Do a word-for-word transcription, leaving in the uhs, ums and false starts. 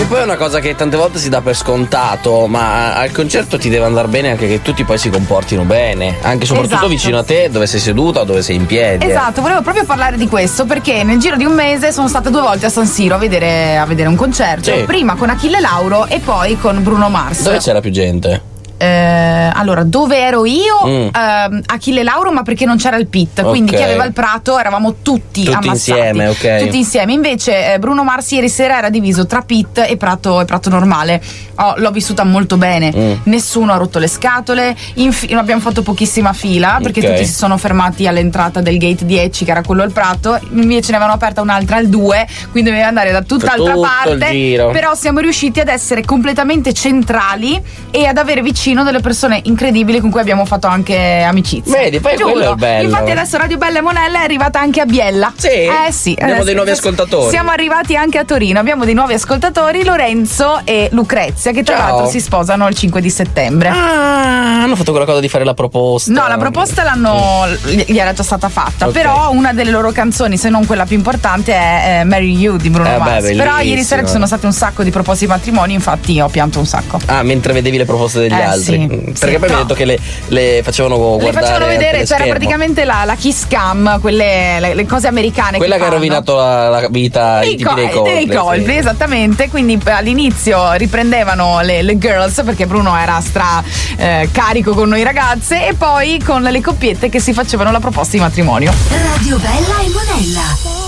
poi è una cosa che tante volte si dà per scontato, ma al concerto ti deve andare bene anche che tutti poi si comportino bene, anche soprattutto Esatto. vicino a te, dove sei seduta o dove sei in piedi. Esatto, volevo proprio parlare di questo perché nel giro di un mese sono stata due volte a San Siro a vedere, a vedere un concerto. Sì. Prima con Achille Lauro e poi con Bruno Mars. Dove c'era più gente? Eh, allora, dove ero io? Mm. Ehm, Achille Lauro, ma perché non c'era il pit, quindi Ok. chi aveva il prato eravamo tutti, Tutti ammassati. insieme, ok. Tutti insieme. Invece eh, Bruno Mars ieri sera era diviso tra pit e prato, e prato normale. Oh, l'ho vissuta molto bene. Mm. Nessuno ha rotto le scatole. Infi- abbiamo fatto pochissima fila perché Ok. tutti si sono fermati all'entrata del gate dieci, che era quello al prato. Invece ne avevano aperta un'altra al due, quindi doveva andare da tutt'altra Tutto il parte. giro. Però siamo riusciti ad essere completamente centrali e ad avere vicino delle persone incredibili con cui abbiamo fatto anche amicizia. Vedi, poi Giuro. quello è il bello. Infatti adesso Radio Bella e Monella è arrivata anche a Biella. Sì? Eh sì. Abbiamo eh, dei sì. nuovi ascoltatori. Siamo arrivati anche a Torino. Abbiamo dei nuovi ascoltatori, Lorenzo e Lucrezia, che tra Ciao. l'altro si sposano il cinque di settembre. Ah, hanno fatto quella cosa di fare la proposta. No, la proposta l'hanno gli era già stata fatta, Ok. però una delle loro canzoni, se non quella più importante, è eh, Marry You di Bruno Eh, beh, Mars. Però bellissima. ieri sera ci sono state un sacco di proposte di matrimonio, infatti ho pianto un sacco. Ah, mentre vedevi le proposte degli Eh, altri. sì, Mm, sì, Perché poi mi no. hai detto che le, le facevano Le guardare. facevano al vedere, c'era teleschermo. praticamente la, la kiss cam, quelle le, le cose americane. Quella che ha fanno. rovinato la, la vita ai Dei tipi dei co- dei Coldplay, Coldplay, sì. esattamente. Quindi eh, all'inizio riprendevano le, le girls perché Bruno era stra eh, carico con noi ragazze, e poi con le coppiette che si facevano la proposta di matrimonio. Radio Bella e Monella.